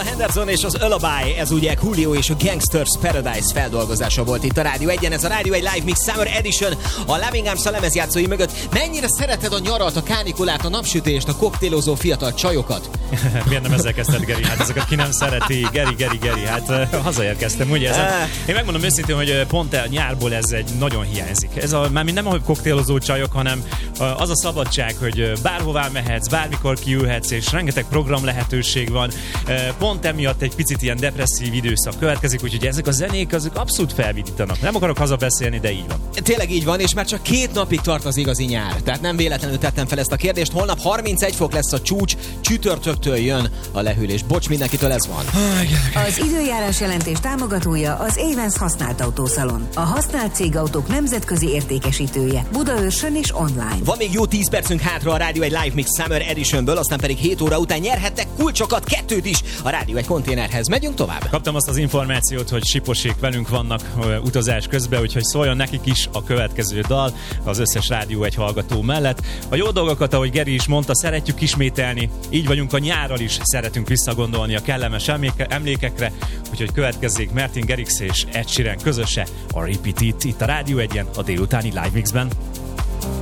Henderson és az Lullaby, ez ugye Coolio és a Gangsters Paradise feldolgozása volt itt a Rádió 1-en. Ez a Rádió 1 Live Mix Summer Edition a Loving Arms a lemezjátszói mögött. Mennyire szereted a nyarat, a kánikulát, a napsütést, a koktélozó fiatal csajokat? Miért nem ezzel kezdted, Geri? Hát ezeket ki nem szereti. Geri, hát hazaérkeztem, ugye? Én megmondom őszintén, hogy pont a nyárból ez egy nagyon hiányzik. Mármint nem a koktélozó csajok, hanem az a szabadság, hogy bárhová mehetsz, bármikor kiülhetsz, és rengeteg program lehetőség van. Pont emiatt egy picit ilyen depresszív időszak következik, úgyhogy ezek a zenék azok abszolút felvidítanak. Nem akarok hazabeszélni, de így van. Tényleg így van, és már csak 2 napig tart az igazi nyár. Tehát nem véletlenül tettem fel ezt a kérdést. Holnap 31 fok lesz a csúcs, csütörtöktől jön a lehűlés. Bocs, mindenkitől ez van. Az időjárás jelentés támogatója az Avens használt autószalon. A használt cégautók nemzetközi értékesítője. Budaörsön és online. Van még jó 10 percünk hátra a Rádió 1 Live Mix Summer Editionből, aztán pedig 7 óra után nyerhettek kulcsokat, 2 is a Rádió 1 konténerhez. Megyünk tovább. Kaptam azt az információt, hogy Siposék velünk vannak utazás közben, úgyhogy szóljon nekik is a következő dal az összes Rádió 1 hallgató mellett. A jó dolgokat, ahogy Geri is mondta, szeretjük ismételni. Így vagyunk a nyárral is, szeretünk visszagondolni a kellemes emlékekre, úgyhogy következzék Martin Garrix és Ed Sheeran közöse, a Repeat It itt a Rádió 1-en a délutáni Live Mixben.